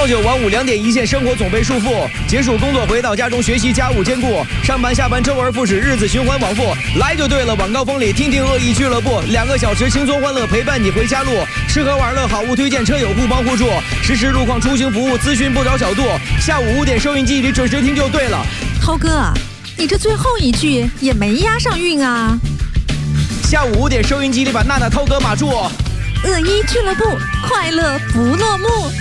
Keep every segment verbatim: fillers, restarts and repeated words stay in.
朝九晚五两点一线，生活总被束缚。结束工作回到家中，学习家务兼顾，上班下班周而复始，日子循环往复。来就对了，晚高峰里听听恶意俱乐部，两个小时轻松欢乐陪伴你回家路。吃喝玩乐好物推荐，车友互帮互助，实时路况出行服务咨询不找小度。下午五点收音机里准时听就对了。 涛哥啊，你这最后一句也没押上韵啊。 下午五点收音机里把娜娜、涛哥码住。 恶意俱乐部，快乐不落幕。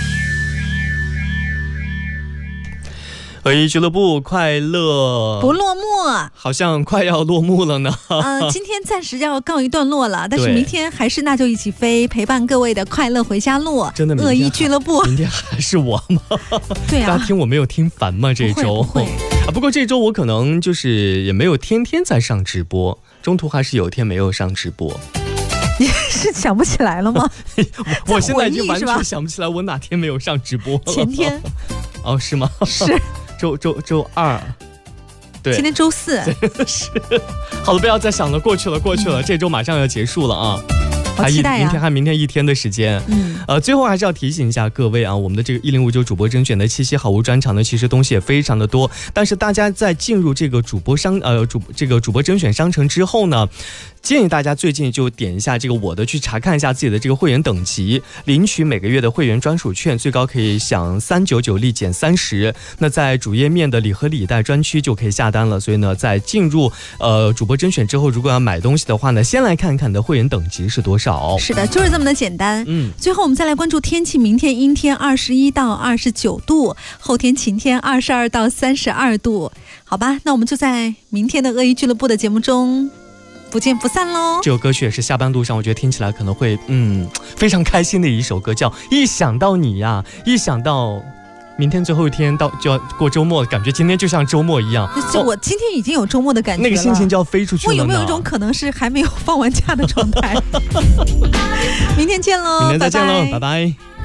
恶意俱乐部，快乐不落幕， 好像快要落幕了呢。 呃，今天暂时要告一段落了，但是明天还是那就一起飞，陪伴各位的快乐回家路。 真的， 恶意俱乐部， 明天还是我吗？ 对啊， 大家听我没有听烦吗？这一周不会不会啊，不过这周我可能就是也没有天天在上直播，中途还是有一天没有上直播。 你是想不起来了吗？ 我, 我现在已经完全想不起来我哪天没有上直播了。 前天哦，是吗？ 是周周周二，对， 今天周四。 是，好了，不要再想了，过去了，过去了，嗯、这周马上要结束了啊。 好期待呀！ 明天还明天一天的时间，嗯，呃，最后还是要提醒一下各位啊，我们的这个一零五九主播甄选的七夕好物专场呢，其实东西也非常的多，但是大家在进入这个主播商呃主这个主播甄选商城之后呢，建议大家最近就点一下这个我的，去查看一下自己的这个会员等级，领取每个月的会员专属券，最高可以享三九九立减三十。那在主页面的礼盒礼袋专区就可以下单了。所以呢，在进入呃主播甄选之后，如果要买东西的话呢，先来看看你的会员等级是多少。 是的，就是这么的简单。 嗯， 最后我们再来关注天气，明天阴天二十一到二十九度，后天晴天二十二到三十二度。好吧，那我们就在明天的恶意俱乐部的节目中不见不散喽。 这首歌曲也是下班路上我觉得听起来可能会嗯非常开心的一首歌，叫一想到你呀，一想到明天最后一天到就要过周末，感觉今天就像周末一样。 就我今天已经有周末的感觉了， 那个心情就要飞出去了呢。 我有没有一种可能是还没有放完假的状态？明天见喽， 明天再见喽，拜拜。拜拜。